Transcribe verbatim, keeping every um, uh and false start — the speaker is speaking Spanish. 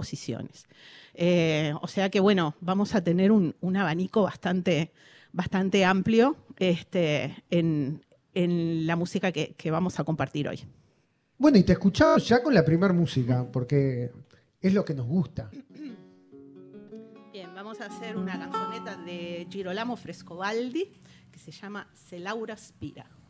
composiciones. Eh, o sea que, bueno, vamos a tener un, un abanico bastante, bastante amplio este, en, en la música que, que vamos a compartir hoy. Bueno, y te escuchamos ya con la primera música, porque es lo que nos gusta. Bien, vamos a hacer una canzoneta de Girolamo Frescobaldi que se llama Se Laura Spira.